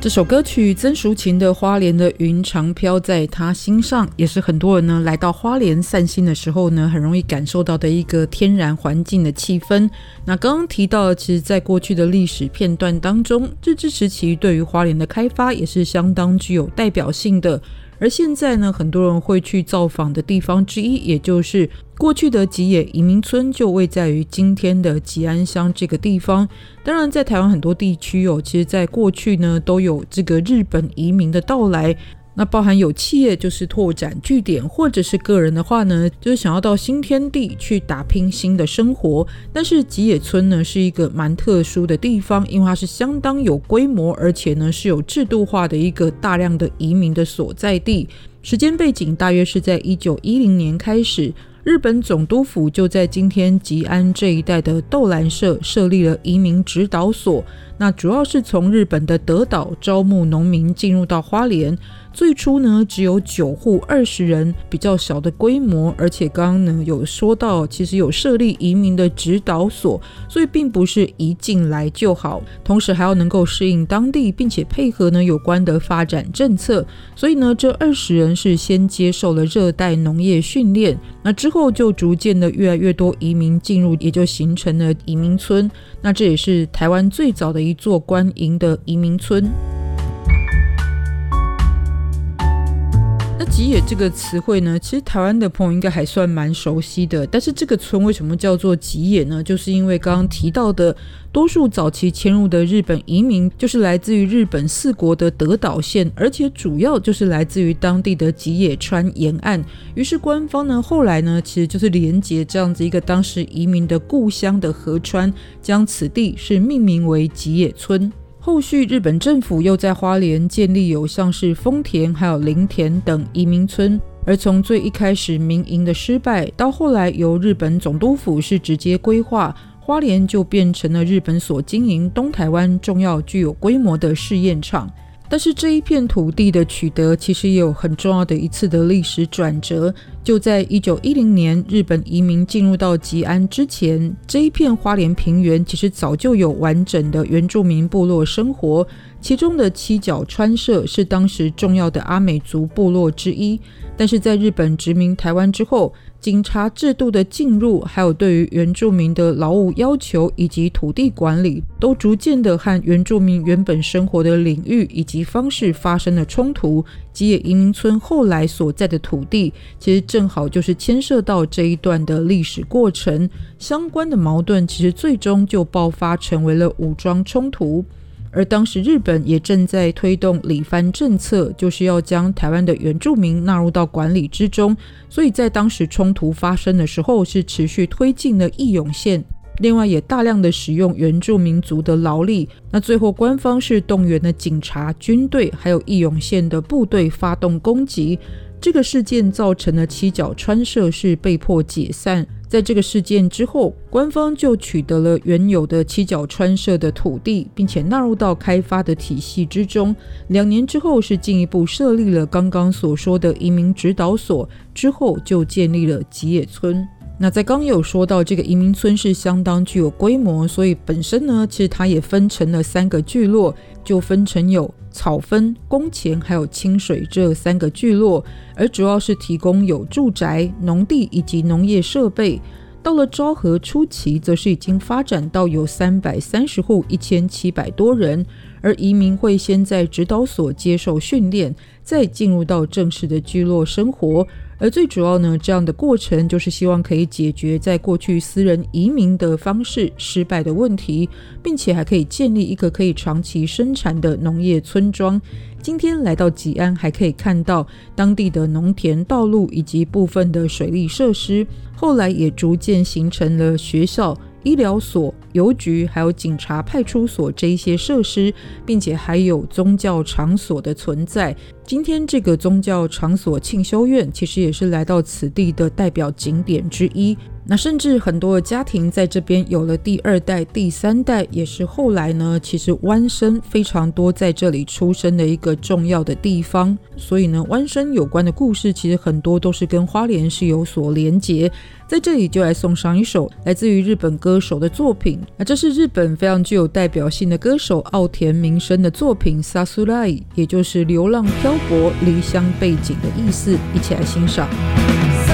这首歌曲曾淑琴的《花莲的云常飘在她心上》，也是很多人呢来到花莲散心的时候呢，很容易感受到的一个天然环境的气氛。那刚刚提到，其实在过去的历史片段当中，日治时期对于花莲的开发也是相当具有代表性的。而现在呢，很多人会去造访的地方之一，也就是过去的吉野移民村，就位在于今天的吉安乡这个地方。当然在台湾很多地区其实在过去呢都有这个日本移民的到来，那包含有企业就是拓展据点，或者是个人的话呢，就是想要到新天地去打拼新的生活。但是吉野村呢是一个蛮特殊的地方，因为它是相当有规模，而且呢是有制度化的一个大量的移民的所在地。时间背景大约是在1910年开始，日本总督府就在今天吉安这一带的豆兰社设立了移民指导所，那主要是从日本的德岛招募农民进入到花莲。最初呢只有9户20人，比较小的规模，而且刚刚呢有说到其实有设立移民的指导所，所以并不是一进来就好，同时还要能够适应当地，并且配合呢有关的发展政策。所以呢这20人是先接受了热带农业训练，那之后就逐渐的越来越多移民进入，也就形成了移民村。那这也是台湾最早的一座官营的移民村。那吉野这个词汇呢，其实台湾的朋友应该还算蛮熟悉的，但是这个村为什么叫做吉野呢？就是因为刚刚提到的多数早期迁入的日本移民就是来自于日本4国的德岛县，而且主要就是来自于当地的吉野川沿岸。于是官方呢后来呢其实就是连结这样子一个当时移民的故乡的河川，将此地是命名为吉野村。后续日本政府又在花莲建立有像是丰田还有林田等移民村，而从最一开始民营的失败，到后来由日本总督府是直接规划，花莲就变成了日本所经营东台湾重要具有规模的试验场。但是这一片土地的取得其实也有很重要的一次的历史转折，就在1910年日本移民进入到吉安之前，这一片花莲平原其实早就有完整的原住民部落生活，其中的七角川社是当时重要的阿美族部落之一。但是在日本殖民台湾之后，警察制度的进入，还有对于原住民的劳务要求以及土地管理，都逐渐的和原住民原本生活的领域以及方式发生了冲突。吉野移民村后来所在的土地，其实正好就是牵涉到这一段的历史过程，相关的矛盾其实最终就爆发成为了武装冲突。而当时日本也正在推动理番政策，就是要将台湾的原住民纳入到管理之中，所以在当时冲突发生的时候是持续推进了义勇线，另外也大量的使用原住民族的劳力。那最后官方是动员了警察、军队还有义勇线的部队发动攻击，这个事件造成了七角川社是被迫解散。在这个事件之后，官方就取得了原有的七角川社的土地，并且纳入到开发的体系之中。2年之后是进一步设立了刚刚所说的移民指导所，之后就建立了吉野村。那在刚有说到这个移民村是相当具有规模，所以本身呢其实它也分成了3个聚落，就分成有草分、宫前还有清水这3个聚落，而主要是提供有住宅、农地以及农业设备。到了昭和初期则是已经发展到有330户1700多人，而移民会先在指导所接受训练，再进入到正式的聚落生活。而最主要呢，这样的过程就是希望可以解决在过去私人移民的方式失败的问题，并且还可以建立一个可以长期生产的农业村庄。今天来到吉安，还可以看到当地的农田、道路以及部分的水利设施，后来也逐渐形成了学校、医疗所、邮局还有警察派出所这一些设施，并且还有宗教场所的存在。今天这个宗教场所庆修院其实也是来到此地的代表景点之一。那甚至很多的家庭在这边有了第2代、第3代，也是后来呢其实湾生非常多在这里出生的一个重要的地方。所以呢湾生有关的故事其实很多都是跟花莲是有所连结。在这里就来送上一首来自于日本歌手的作品， 这是日本非常具有代表性的歌手奥田民生的作品 Sasurai， 也就是流浪漂泊离乡背井的意思，一起来欣赏。